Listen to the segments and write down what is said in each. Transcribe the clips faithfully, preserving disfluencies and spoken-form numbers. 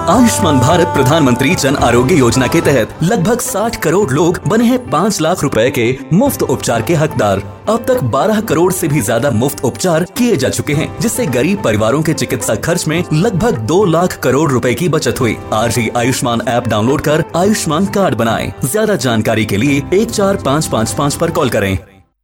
आयुष्मान भारत प्रधानमंत्री जन आरोग्य योजना के तहत लगभग साठ करोड़ लोग बने हैं पाँच लाख रुपए के मुफ्त उपचार के हकदार। अब तक बारह करोड़ से भी ज्यादा मुफ्त उपचार किए जा चुके हैं, जिससे गरीब परिवारों के चिकित्सा खर्च में लगभग दो लाख करोड़ रुपए की बचत हुई। आज ही आयुष्मान ऐप डाउनलोड कर आयुष्मान कार्ड बनाएं। ज्यादा जानकारी के लिए एक चार पाँच पाँच पाँच पर कॉल करें।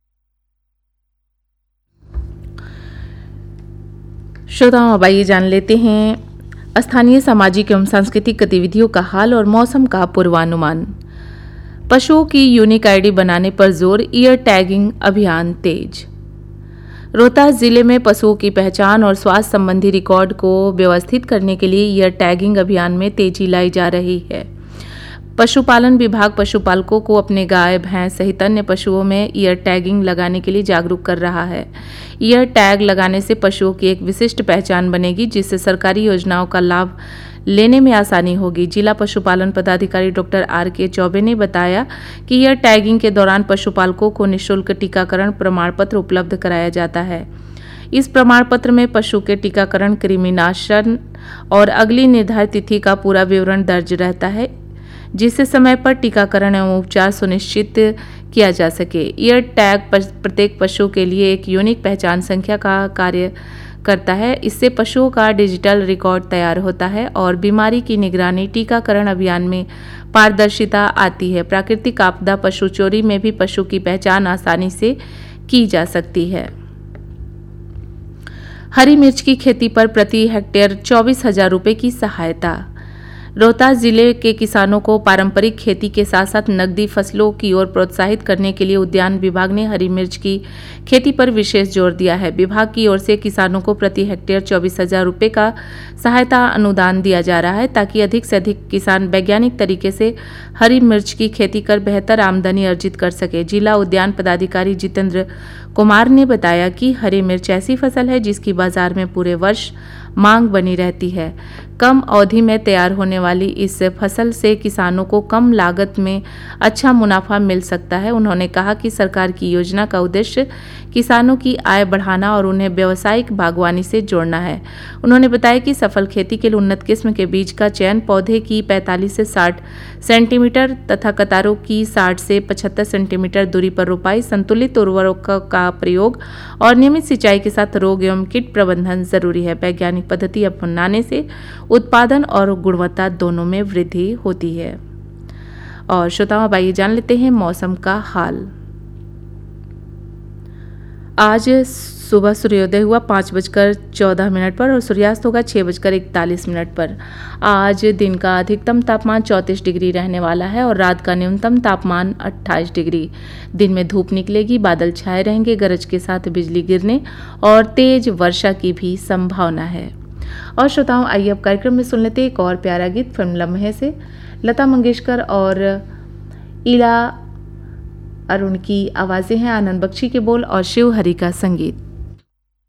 श्रोताओं, अब आइए जान लेते हैं स्थानीय सामाजिक एवं सांस्कृतिक गतिविधियों का हाल और मौसम का पूर्वानुमान। पशुओं की यूनिक आईडी बनाने पर जोर, ईयर टैगिंग अभियान तेज। रोहतास जिले में पशुओं की पहचान और स्वास्थ्य संबंधी रिकॉर्ड को व्यवस्थित करने के लिए ईयर टैगिंग अभियान में तेजी लाई जा रही है। पशुपालन विभाग पशुपालकों को अपने गाय, भैंस सहित अन्य पशुओं में ईयर टैगिंग लगाने के लिए जागरूक कर रहा है। ईयर टैग लगाने से पशुओं की एक विशिष्ट पहचान बनेगी, जिससे सरकारी योजनाओं का लाभ लेने में आसानी होगी। जिला पशुपालन पदाधिकारी डॉक्टर आर के चौबे ने बताया कि ईयर टैगिंग के दौरान पशुपालकों को निःशुल्क टीकाकरण प्रमाण पत्र उपलब्ध कराया जाता है। इस प्रमाण पत्र में पशु के टीकाकरण, कृमिनाशन और अगली निर्धारित तिथि का पूरा विवरण दर्ज रहता है, जिससे समय पर टीकाकरण एवं उपचार सुनिश्चित किया जा सके। ईयर टैग प्रत्येक पशु के लिए एक यूनिक पहचान संख्या का कार्य करता है। इससे पशुओं का डिजिटल रिकॉर्ड तैयार होता है और बीमारी की निगरानी, टीकाकरण अभियान में पारदर्शिता आती है। प्राकृतिक आपदा, पशु चोरी में भी पशु की पहचान आसानी से की जा सकती है। हरी मिर्च की खेती पर प्रति हेक्टेयर चौबीस हजार रुपये की सहायता। रोहतास जिले के किसानों को पारंपरिक खेती के साथ साथ नकदी फसलों की ओर प्रोत्साहित करने के लिए उद्यान विभाग ने हरी मिर्च की खेती पर विशेष जोर दिया है। विभाग की ओर से किसानों को प्रति हेक्टेयर चौबीस हजार रुपये का सहायता अनुदान दिया जा रहा है, ताकि अधिक से अधिक किसान वैज्ञानिक तरीके से हरी मिर्च की खेती कर बेहतर आमदनी अर्जित कर सके। जिला उद्यान पदाधिकारी जितेंद्र कुमार ने बताया कि हरी मिर्च ऐसी फसल है जिसकी बाजार में पूरे वर्ष मांग बनी रहती है। कम अवधि में तैयार होने वाली इस फसल से किसानों को कम लागत में अच्छा मुनाफा मिल सकता है। उन्होंने कहा कि सरकार की योजना का उद्देश्य किसानों की आय बढ़ाना और उन्हें व्यावसायिक बागवानी से जोड़ना है। उन्होंने बताया कि सफल खेती के लिए उन्नत किस्म के बीज का चयन, पौधे की पैंतालीस से साठ सेंटीमीटर तथा कतारों की साठ से पचहत्तर सेंटीमीटर दूरी पर रोपाई, संतुलित उर्वरकों का प्रयोग और नियमित सिंचाई के साथ रोग एवं कीट प्रबंधन जरूरी है। वैज्ञानिक पद्धति अपनाने से उत्पादन और गुणवत्ता दोनों में वृद्धि होती है। और श्रोताओं, अब आइए जान लेते हैं मौसम का हाल। आज सुबह सूर्योदय हुआ पाँच बजकर चौदह मिनट पर और सूर्यास्त होगा छः बजकर इकतालीस मिनट पर। आज दिन का अधिकतम तापमान चौंतीस डिग्री रहने वाला है और रात का न्यूनतम तापमान अट्ठाईस डिग्री। दिन में धूप निकलेगी, बादल छाए रहेंगे, गरज के साथ बिजली गिरने और तेज वर्षा की भी संभावना है। और श्रोताओं, आइए अब कार्यक्रम में सुन लेते एक और प्यारा गीत फिल्म लम्हे से। लता मंगेशकर और इला अरुण की आवाज़ें हैं, आनंद बख्शी के बोल और शिव हरि का संगीत।